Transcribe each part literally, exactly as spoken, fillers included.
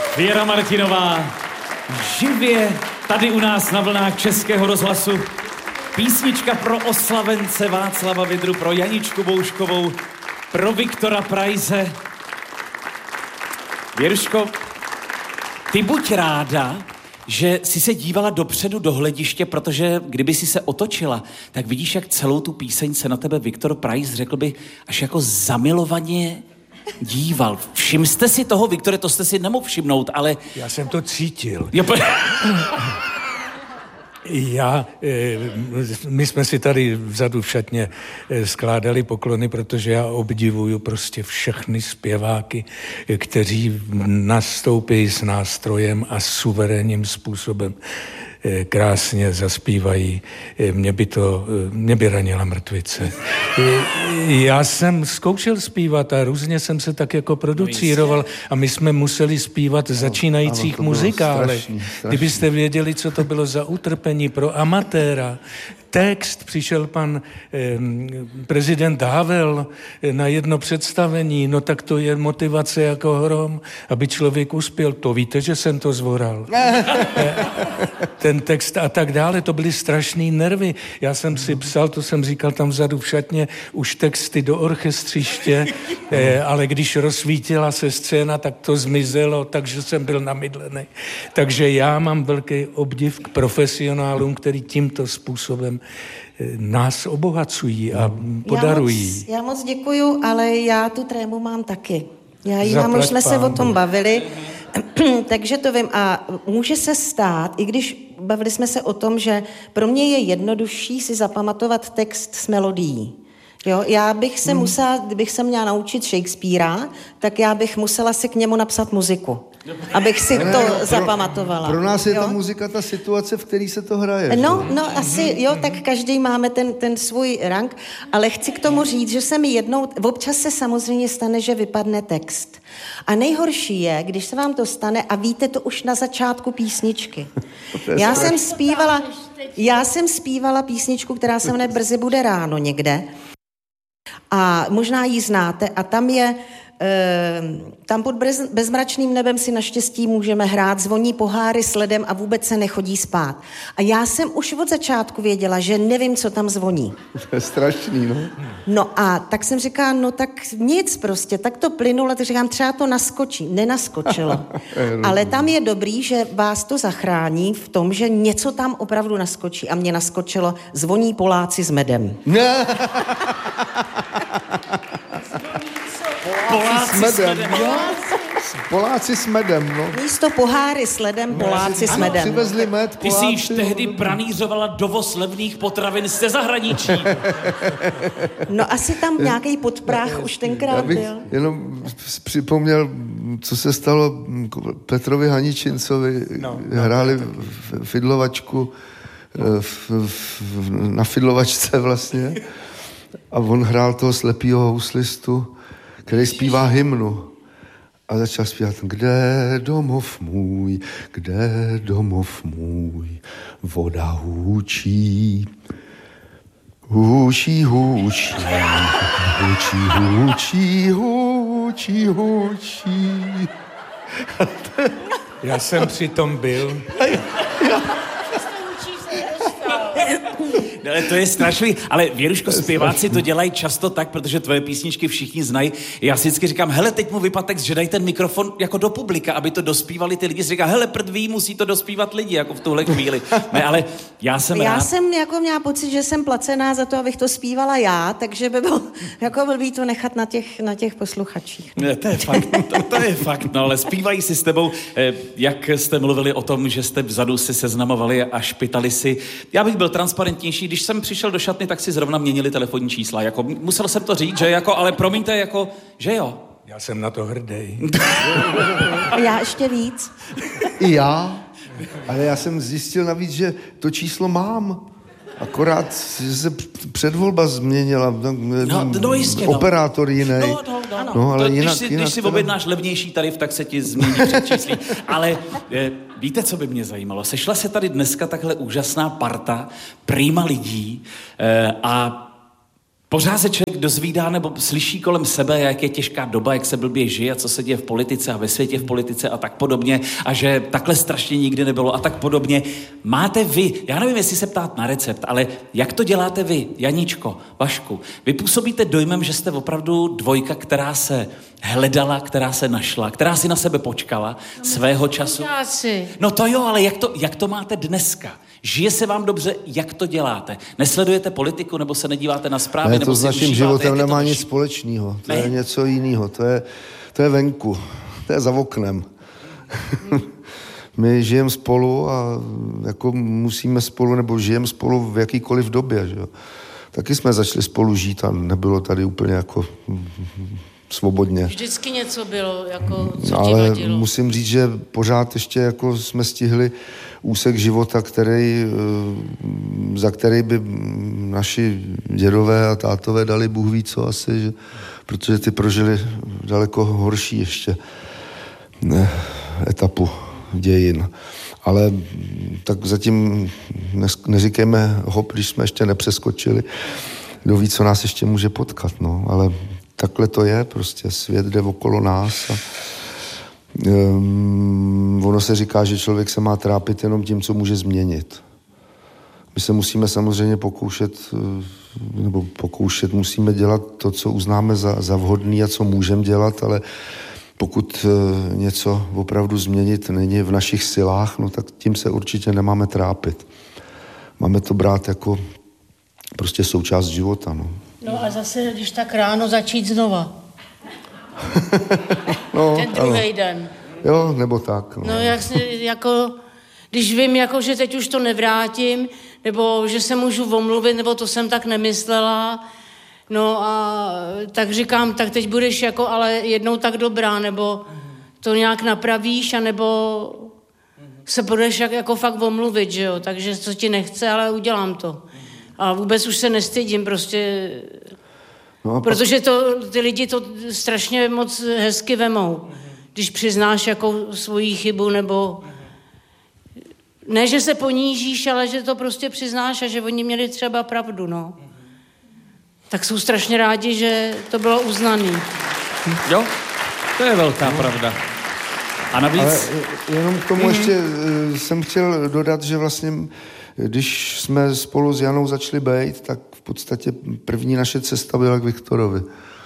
Věra Martinová, živě tady u nás na vlnách Českého rozhlasu. Písnička pro oslavence Václava Vydru, pro Janičku Bouškovou, pro Viktora Preize. Věruško, ty buď ráda, že jsi se dívala dopředu do hlediště, protože kdyby si se otočila, tak vidíš, jak celou tu píseň se na tebe Viktor Preize, řekl by, až jako zamilovaně díval. Všim jste si toho, Viktore, to jste si nemohl všimnout, ale... Já jsem to cítil. Jo, po... Já, my jsme si tady vzadu v šatně skládali poklony, protože já obdivuju prostě všechny zpěváky, kteří nastoupí s nástrojem a suverénním způsobem krásně zaspívají. Mě by to, mě by ranila mrtvice. Já jsem zkoušel zpívat a různě jsem se tak jako producíroval a my jsme museli zpívat začínajících muzikálech. Kdybyste věděli, co to bylo za utrpení pro amatéra. Text, přišel pan eh, prezident Havel na jedno představení, no tak to je motivace jako hrom, aby člověk uspěl. To víte, že jsem to zvoral. Ten text a tak dále, to byly strašný nervy. Já jsem si psal, to jsem říkal tam vzadu v šatně, už texty do orchestřiště, eh, ale když rozsvítila se scéna, tak to zmizelo, takže jsem byl namydlený. Takže já mám velký obdiv k profesionálům, který tímto způsobem nás obohacují a podarují. Já moc, já moc děkuju, ale já tu trému mám taky. Já ji mám, už jsme se o tom bavili, takže to vím. A může se stát, i když bavili jsme se o tom, že pro mě je jednodušší si zapamatovat text s melodií. Jo, já bych se hmm. musela, kdybych se měla naučit Shakespearea, tak já bych musela si k němu napsat muziku, abych si ne, to pro, zapamatovala. Pro nás je jo? ta muzika ta situace, v které se to hraje. No, no asi, jo, tak každý máme ten, ten svůj rank, ale chci k tomu říct, že se mi jednou, občas se samozřejmě stane, že vypadne text. A nejhorší je, když se vám to stane a víte to už na začátku písničky. Já jsem zpívala, já jsem zpívala písničku, která se jmenuje Brzy bude ráno někde. A možná ji znáte a tam je, e, tam pod bez, bezmračným nebem si naštěstí můžeme hrát, zvoní poháry s ledem a vůbec se nechodí spát. A já jsem už od začátku věděla, že nevím, co tam zvoní. To je strašný, no. No a tak jsem říkala, no tak nic prostě, tak to plynulo, tak říkám, třeba to naskočí. Nenaskočilo. Ale tam je dobrý, že vás to zachrání v tom, že něco tam opravdu naskočí. A mě naskočilo, zvoní Poláci s medem. Poláci s medem. Poláci s medem, no. Místo poháry s ledem, Poláci s medem. Ano, přivezli med, Ty jsi již tehdy pranířovala dovoz levných potravin ze zahraničí. No asi tam nějaký podprách už tenkrát Já bych byl. jenom připomněl, co se stalo Petrovi Haničincovi. No, hráli no, fidlovačku v, v, na fidlovačce vlastně. A on hrál toho slepýho houslistu, který zpívá hymnu. A začal zpívat, kde domov můj, kde domov můj, voda hůčí, hůčí, hůčí, hůčí, hůčí, hůčí, hůčí. Já jsem přitom byl. Ale to je strašný. Ale Věruško, zpěváci to dělají často tak, protože tvoje písničky všichni znají. Já si vždycky říkám, hele, teď mu vypadl text, že daj ten mikrofon jako do publika, aby to dospívali ty lidi. Si říká, hele, prdví, musí to dospívat lidi, jako v tuhle chvíli. Ne, ale já jsem Já rád. jsem jako měla pocit, že jsem placená za to, abych to zpívala já, takže by bylo jako blbý to nechat na těch, na těch posluchačích. Ne, to je fakt, to, to je fakt, no, ale zpívají si s tebou, jak jste mluvili o tom, že jste vzadu si seznamovali a špitali si. Já bych byl transparentnější, když jsem přišel do šatny, tak si zrovna měnili telefonní čísla. Jako, musel jsem to říct, že jako, ale promiňte, jako, že jo. Já jsem na to hrdý. A já ještě víc. I já, ale já jsem zjistil navíc, že to číslo mám. Akorát, že se předvolba změnila. No, no jistě, operátor no. jiný. No, no, no. No, ale to, jinak, když si, jinak když si teda... objednáš levnější tarif, tak se ti změní předčíslí. Ale eh, víte, co by mě zajímalo? Sešla se tady dneska takhle úžasná parta, prýma lidí eh, a Pořád se člověk dozvídá nebo slyší kolem sebe, jak je těžká doba, jak se blbě žije a co se děje v politice a ve světě v politice a tak podobně a že takhle strašně nikdy nebylo a tak podobně. Máte vy, já nevím, jestli se ptát na recept, ale jak to děláte vy, Janíčko, Vašku? Vy působíte dojmem, že jste opravdu dvojka, která se hledala, která se našla, která si na sebe počkala no, svého času. Asi. No to jo, ale jak to, jak to máte dneska? Žije se vám dobře, jak to děláte? Nesledujete politiku, nebo se nedíváte na zprávy? Ne, nebo to s naším životem nemá nic společného. To ne? je něco jiného. To je, to je venku. To je za oknem. My žijeme spolu a jako musíme spolu, nebo žijeme spolu v jakýkoliv době. Že jo? Taky jsme začali spolu žít a nebylo tady úplně jako svobodně. Vždycky něco bylo, jako co ale ti vadilo. Musím říct, že pořád ještě jako jsme stihli úsek života, který, za který by naši dědové a tátové dali Bůh ví co asi, že, protože ty prožili daleko horší ještě ne, etapu dějin. Ale tak zatím ne, neříkejme hop, když jsme ještě nepřeskočili. Kdo ví, co nás ještě může potkat, no. Ale takhle to je, prostě svět jde okolo nás a um, ono se říká, že člověk se má trápit jenom tím, co může změnit. My se musíme samozřejmě pokoušet, nebo pokoušet, musíme dělat to, co uznáme za, za vhodný a co můžeme dělat, ale pokud uh, něco opravdu změnit není v našich silách, no tak tím se určitě nemáme trápit. Máme to brát jako prostě součást života, no. No a zase, když tak ráno začít znova. no, ten druhý den. Jo, nebo tak. No, no jak se, jako, když vím, jako, že teď už to nevrátím, nebo že se můžu omluvit, nebo to jsem tak nemyslela, no a tak říkám, tak teď budeš jako, ale jednou tak dobrá, nebo to nějak napravíš, anebo se budeš jak, jako fakt omluvit, že jo, takže co ti nechce, ale udělám to. A vůbec už se nestydím, prostě, no protože to, ty lidi to strašně moc hezky vemou, když přiznáš jako svoji chybu, nebo ne, že se ponížíš, ale že to prostě přiznáš a že oni měli třeba pravdu, no. Tak jsou strašně rádi, že to bylo uznaný. Jo, to je velká pravda. A navíc... Ale jenom k tomu mm-hmm. ještě jsem chtěl dodat, že vlastně když jsme spolu s Janou začali bejt, tak v podstatě první naše cesta byla k Viktorovi.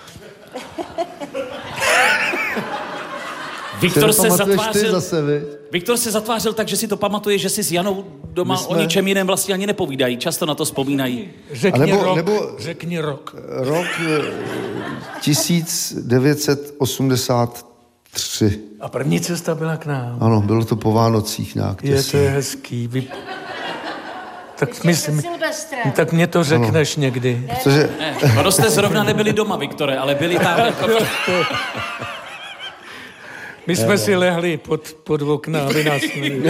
Viktor se zatvářil... Zase, Viktor se zatvářil tak, že si to pamatuje, že si s Janou doma jsme... o ničem jiném vlastně ani nepovídají. Často na to vzpomínají. Řekni nebo, rok. Nebo Řekni rok. Rok tisíc devět set osmdesát tři. A první cesta byla k nám. Ano, bylo to po Vánocích nějak. Je to je hezký. Vy... Tak, myslím, tak mě to řekneš ano. někdy. Protože... Ne, ono jste zrovna nebyli doma, Viktore, ale byli tam jako... My jsme si lehli pod, pod okna, aby nás...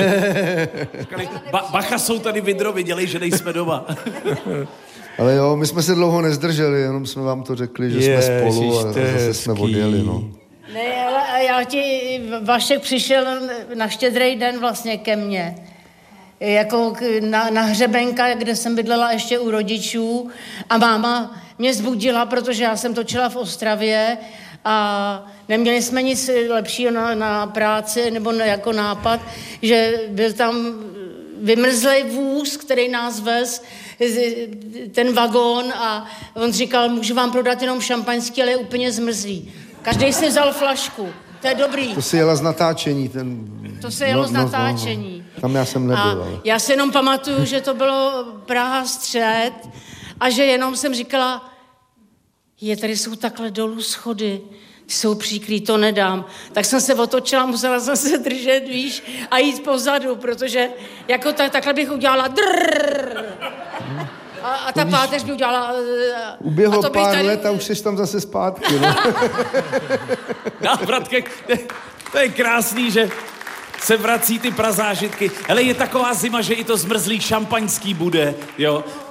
ba, bacha, jsou tady vidrovy, dělej, že nejsme doma. Ale jo, my jsme se dlouho nezdrželi, jenom jsme vám to řekli, že je, jsme spolu a zase hezký. jsme odjeli, no. Ne, ale já ti, Vašek přišel na Štědrý den vlastně ke mně. Jako na, na hřebenka, kde jsem bydlela ještě u rodičů a máma mě zbudila, protože já jsem točila v Ostravě a neměli jsme nic lepšího na, na práci nebo na, jako nápad, že byl tam vymrzlej vůz, který nás vez, ten vagón a on říkal, můžu vám prodat jenom šampaňský, ale je úplně zmrzlý. Každý si vzal flašku. To je dobrý. To si jela z natáčení. Ten... To se jelo no, z no, natáčení. No, no. Tam já jsem nebyl. A ale... já si jenom pamatuju, že to bylo Praha střed a že jenom jsem říkala, je, tady jsou takhle dolů schody, jsou příklí, to nedám. Tak jsem se otočila, musela jsem se držet, víš, a jít pozadu, protože jako tak, takhle bych udělala drrrr. A, a ta páteř by udělala... Uběhlo a pár tady... let a už jsi tam zase zpátky, no. Návratke, to je krásný, že se vrací ty prazážitky. Hele, je taková zima, že i to zmrzlý šampaňský bude, jo.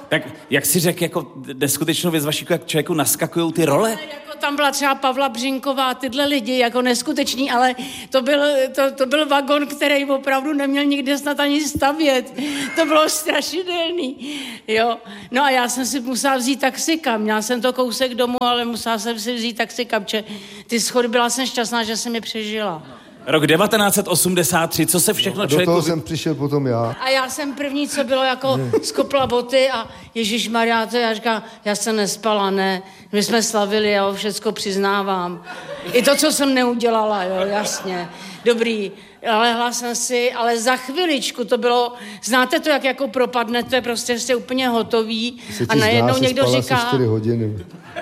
Tak jak si řekl, jako neskutečnou věc, Vašíku, jak člověku naskakujou ty role? Jako tam byla třeba Pavla Břinková, tyhle lidi, jako neskuteční, ale to byl, to, to byl vagon, který opravdu neměl nikde snad ani stavět. To bylo strašidelný, jo. No a já jsem si musela vzít taxika, měla jsem to kousek domů, ale musela jsem si vzít taxika, protože ty schody, byla jsem šťastná, že jsem je přežila. Rok devatenáct set osmdesát tři, co se všechno no, člověku... Do toho jsem přišel potom já. A já jsem první, co bylo, jako skopla boty a ježišmarja, to já říkám, já jsem nespala, ne, my jsme slavili, já ho všecko přiznávám. I to, co jsem neudělala, jo, jasně, dobrý, lehla jsem si, ale za chviličku to bylo, znáte to, jak jako propadnete, prostě jste úplně hotový a najednou někdo říká... čtyři hodiny.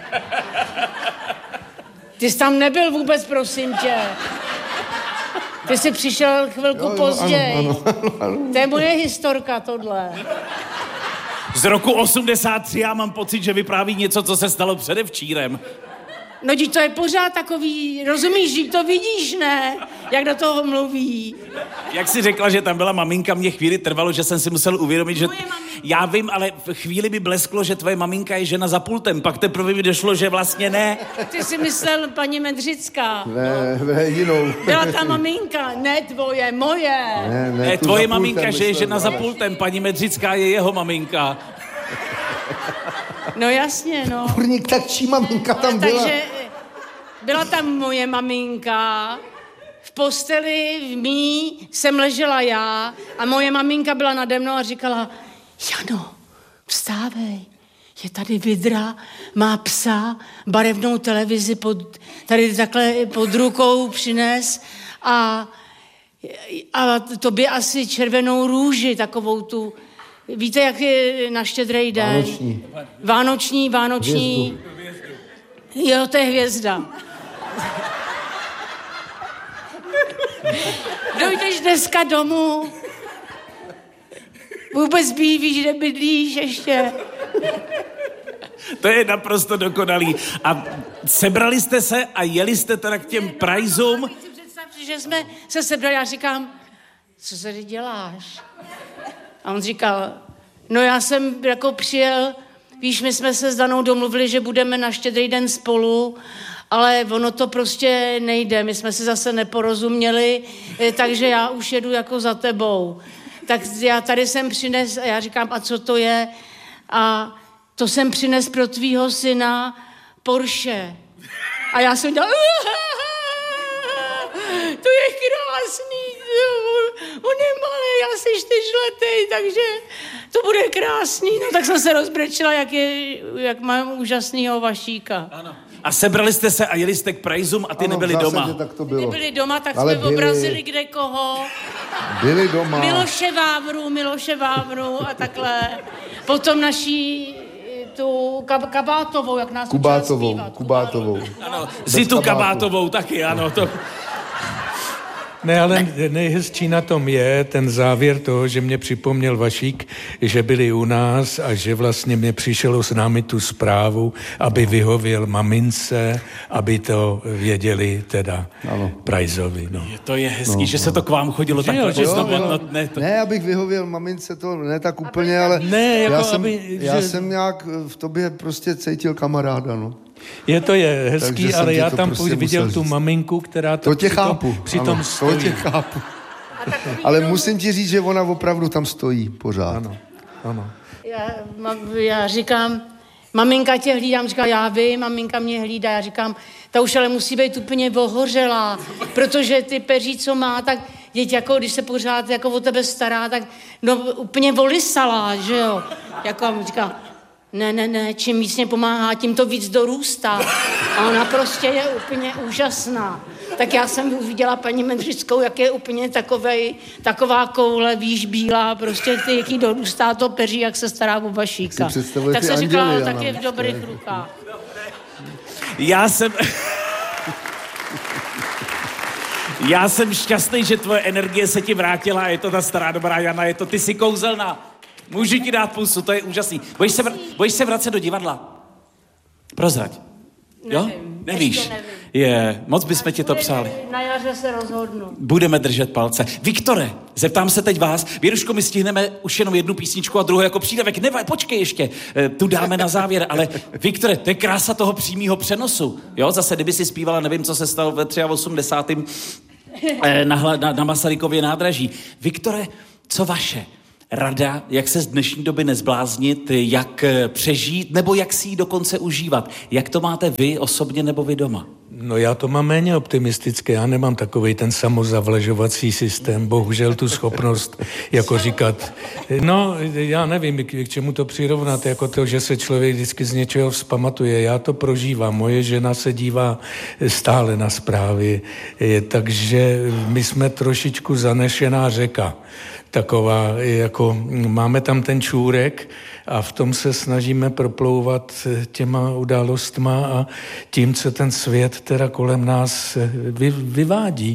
Ty jsi tam nebyl vůbec, prosím tě. Ty jsi přišel chvilku jo, jo, později. Ano, ano, ano, ano. To je moje historka, tohle. Z roku osmdesát tři já mám pocit, že vypráví něco, co se stalo předevčírem. No, to je pořád takový, rozumíš, že to vidíš, ne? Jak do toho mluví. Jak jsi řekla, že tam byla maminka, mě chvíli trvalo, že jsem si musel uvědomit, že... Moje maminka. Já vím, ale v chvíli mi blesklo, že tvoje maminka je žena za pultem, pak teprve mi došlo, že vlastně ne. Ty jsi myslel paní Medřická. Ne, ne, jinou. Byla ta maminka, ne tvoje, moje. Ne, ne, ne tvoje maminka, pultem, že je žena ne. za pultem, paní Medřická je jeho maminka. No jasně, no. Kurník, tak čí maminka tam byla? Takže byla tam moje maminka, v posteli v mý jsem ležela já a moje maminka byla nade mnou a říkala, Jano, vstávej, je tady vidra, má psa, barevnou televizi pod, tady takhle pod rukou přines a, a tobě asi červenou růži, takovou tu, víte, jak je na Štědrý den? Vánoční. Vánoční, vánoční. Hvězdu. Jo, to je hvězda. Dojdeš dneska domů, vůbec víš, kde bydlíš ještě. To je naprosto dokonalý. A sebrali jste se a jeli jste teda k těm Priceům? Si představ, že jsme se sebrali, já říkám, co tady děláš? A on říkal, no já jsem jako přijel, víš, my jsme se s Danou domluvili, že budeme na Štědrý den spolu, ale ono to prostě nejde, my jsme si zase neporozuměli, takže já už jedu jako za tebou. Tak já tady jsem přines, a já říkám, a co to je? A to jsem přines pro tvýho syna Porsche. A já jsem dělala, to je krásný, on je malý, asi čtyřletý, takže to bude krásný. No tak jsem se rozbrečela, jak, je, jak mám úžasnýho Vašíka. Ano. A sebrali jste se a jeli jste k Priceům a ty ano, nebyli zásadě, doma. Tak to bylo. Nebyli doma, tak ale jsme byli, obrazili kde koho. Byli doma. Miloše Vávru, Miloše Vávru a takhle. Potom naší tu kab- Kabátovou, jak nás Kubátovou, učila zpívat. Kubátovou. Ano, Zitu Kabátovou taky, ano. To... Ne, ale nejhezčí na tom je ten závěr toho, že mě připomněl Vašík, že byli u nás a že vlastně mě přišel s námi tu zprávu, aby vyhověl mamince, aby to věděli teda Priceovi. No. To je hezký, no, že se to k vám chodilo takhle. jo, Že jo, znovu, jo. no, ne, to... Ne, abych vyhověl mamince, to ne tak úplně, ale Ne, jako já, jsem, aby, já že- jsem nějak v tobě prostě cítil kamaráda, no. Je to je hezký, Takže jsem ale ti já to tam prostě prostě viděl musel tu říct. maminku, která to, To tě přitom, chápu, přitom ano, stojí. to tě chápu. Ale musím ti říct, že ona opravdu tam stojí pořád. Ano, ano. Já, ma, já říkám, maminka tě hlídám, říká, já vím, maminka mě hlídá, já říkám, ta už ale musí být úplně ohořelá, protože ty peří, co má, tak děť jako, když se pořád jako o tebe stará, tak no úplně volysalá, že jo. Jako a říká, ne, ne, ne, čím víc mě pomáhá, tím to víc dorůstá. A ona prostě je úplně úžasná. Tak já jsem uviděla paní Medřickou, jak je úplně takovej, taková koule, víš, bílá, prostě ty, jaký dorůstá to peří, jak se stará o Vašíka. Si představuje Tak ty se říkala, anděly, tak Jana. je v dobrých rukách. Já jsem... Já jsem šťastný, že tvoje energie se ti vrátila a je to ta stará dobrá Jana, je to ty jsi kouzelná. Můžu ti dát pusu, to je úžasný. Bojíš se, vr- bojíš se vracet do divadla? Prozrať. Jo? Nevím, Nevíš. ještě nevím. Je, moc bychom ti to přáli. Na jaře se rozhodnu. Budeme držet palce. Viktore, zeptám se teď vás. Věruško, my stihneme už jenom jednu písničku a druhou jako přídavek. Neva, počkej ještě, tu dáme na závěr, ale Viktore, to je krása toho přímého přenosu. Jo, zase, kdyby si zpívala, nevím, co se stalo ve osmdesátém třetím na, na, na Masarykově nádraží. Viktore, co vaše rada, jak se z dnešní doby nezbláznit, jak přežít, nebo jak si ji dokonce užívat? Jak to máte vy osobně nebo vy doma? No já to mám méně optimistické, já nemám takovej ten samozavlažovací systém, bohužel tu schopnost, jako říkat, no já nevím, k čemu to přirovnat, jako to, že se člověk vždycky z něčeho vzpamatuje, já to prožívám, moje žena se dívá stále na zprávy, takže my jsme trošičku zanešená řeka, taková, jako máme tam ten čůrek a v tom se snažíme proplouvat těma událostma a tím, co ten svět teda kolem nás vy, vyvádí.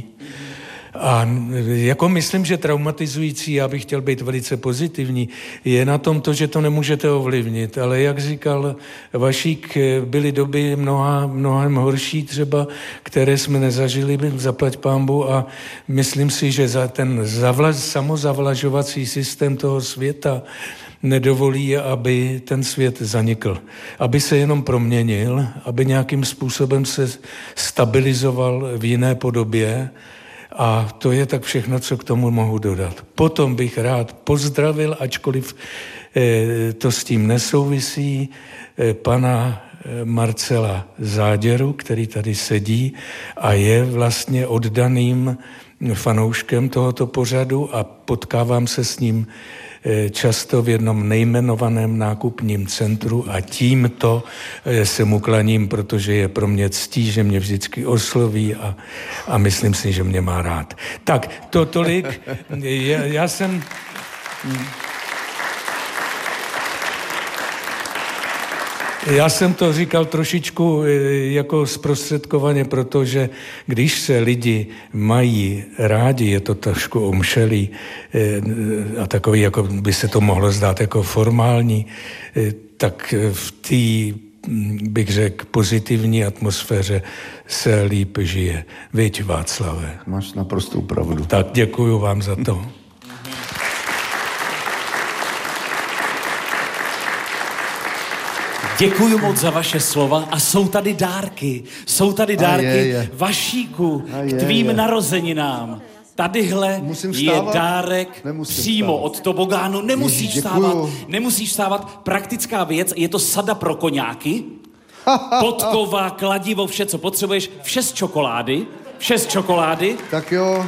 A jako myslím, že traumatizující, já bych chtěl být velice pozitivní, je na tom to, že to nemůžete ovlivnit, ale jak říkal Vašík, byly doby mnoha, mnohem horší třeba, které jsme nezažili, zaplať pánbu, a myslím si, že za ten zavla, samozavlažovací systém toho světa nedovolí, aby ten svět zanikl. Aby se jenom proměnil, aby nějakým způsobem se stabilizoval v jiné podobě. A to je tak všechno, co k tomu mohu dodat. Potom bych rád pozdravil, ačkoliv eh, to s tím nesouvisí, eh, pana eh, Marcela Záděru, který tady sedí a je vlastně oddaným fanouškem tohoto pořadu a potkávám se s ním často v jednom nejmenovaném nákupním centru a tímto se mu klaním, protože je pro mě ctí, že mě vždycky osloví a, a myslím si, že mě má rád. Tak, to tolik. Já, já jsem... Já jsem to říkal trošičku jako zprostředkovaně, protože když se lidi mají rádi, je to trošku omšelý a takový, jako by se to mohlo zdát jako formální, tak v té, bych řekl, pozitivní atmosféře se líp žije. Viď, Václave? Máš naprostou pravdu. Tak děkuju vám za to. Děkuju moc za vaše slova a jsou tady dárky. Jsou tady dárky je, je. Vašíku je, k tvým je. narozeninám. Tadyhle je dárek Nemusím přímo vstávat. od tobogánu. Nemusíš Ježiš, vstávat. děkuju. Nemusíš vstávat. Praktická věc, je to sada pro koňáky. Podkova, kladivo, vše, co potřebuješ. Vše z čokolády. Vše z čokolády. Tak jo.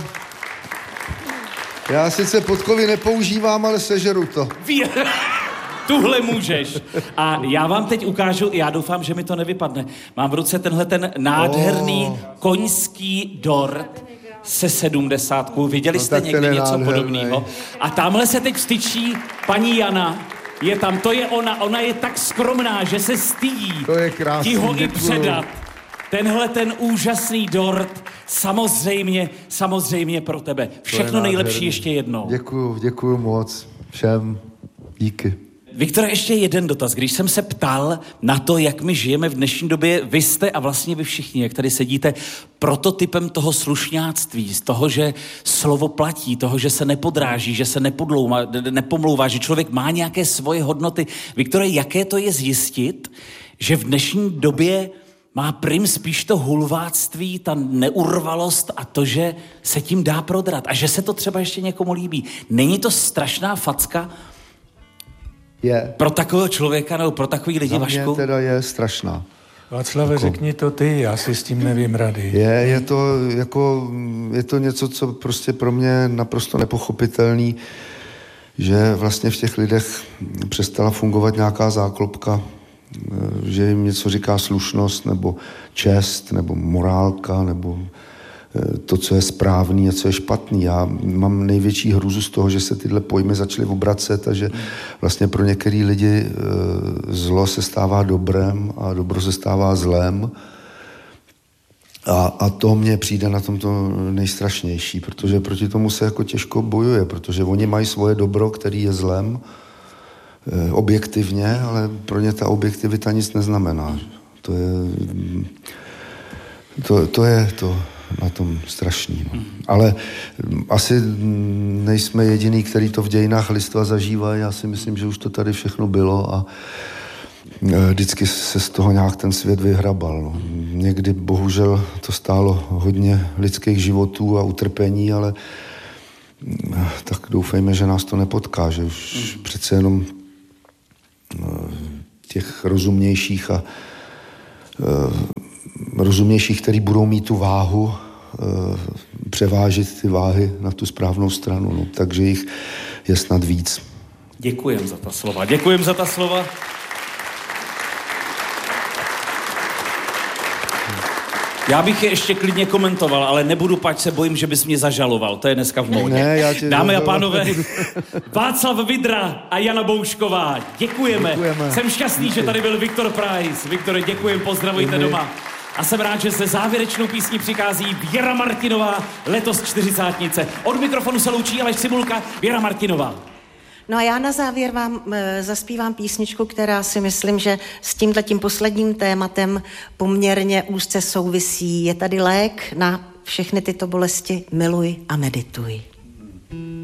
Já sice podkovy nepoužívám, ale sežeru to. Ví- Tuhle můžeš. A já vám teď ukážu, já doufám, že mi to nevypadne. Mám v ruce tenhle ten nádherný oh. koňský dort se sedmdesátkou. Viděli no, jste někdy něco nádherný. podobného? A tamhle se teď vstyčí paní Jana. Je tam, to je ona. Ona je tak skromná, že se stydí To je krásný, ti ho i děkuju. předat. Tenhle ten úžasný dort, samozřejmě, samozřejmě pro tebe. Všechno nejlepší ještě jednou. Děkuju, děkuju moc všem. Díky. Viktore, ještě jeden dotaz. Když jsem se ptal na to, jak my žijeme v dnešní době, vy jste a vlastně vy všichni, jak tady sedíte, prototypem toho slušňáctví, z toho, že slovo platí, toho, že se nepodráží, že se nepodloumá, nepomlouvá, že člověk má nějaké svoje hodnoty. Viktore, jaké to je zjistit, že v dnešní době má prim spíš to hulváctví, ta neurvalost a to, že se tím dá prodrat a že se to třeba ještě někomu líbí. Není to strašná facka? Je. Pro takového člověka nebo pro takový lidi, Za mě Vašku? teda je strašná. Václave, Jako- řekni to ty, já si s tím nevím rady. Je, je to jako, je to něco, co prostě pro mě naprosto nepochopitelný, že vlastně v těch lidech přestala fungovat nějaká záklopka, že jim něco říká slušnost, nebo čest, nebo morálka, nebo to, co je správný a co je špatný. Já mám největší hruzu z toho, že se tyhle pojmy začaly obracet a že vlastně pro některý lidi zlo se stává dobrem a dobro se stává zlem. A, a to mně přijde na tomto nejstrašnější, protože proti tomu se jako těžko bojuje, protože oni mají svoje dobro, který je zlem, eh, objektivně, ale pro ně ta objektivita nic neznamená. To je... To, to je to na tom strašný. No. Ale asi nejsme jediný, který to v dějinách lidstva zažívají. Já si myslím, že už to tady všechno bylo a vždycky se z toho nějak ten svět vyhrabal. No. Někdy bohužel to stálo hodně lidských životů a utrpení, ale tak doufejme, že nás to nepotká, že už mm. přece jenom těch rozumnějších a rozumnějších, který budou mít tu váhu, převážit ty váhy na tu správnou stranu. No. Takže jich je snad víc. Děkujem za ta slova. Děkujem za ta slova. Já bych je ještě klidně komentoval, ale nebudu, pač se bojím, že bys mě zažaloval. To je dneska v módě. Ne, já tě Dámy a pánové, Václav Vydra a Jana Boušková. Děkujeme. Děkujeme. Jsem šťastný, Díky. že tady byl Viktor Preiss. Viktore, děkujem, pozdravujte Děkuji. doma. A jsem rád, že se závěrečnou písní přichází Věra Martinová, letos čtyřicátnice. Od mikrofonu se loučí Aleš Cibulka, Věra Martinová. No a já na závěr vám e, zaspívám písničku, která si myslím, že s tímhletím posledním tématem poměrně úzce souvisí. Je tady lék na všechny tyto bolesti. Miluj a medituj.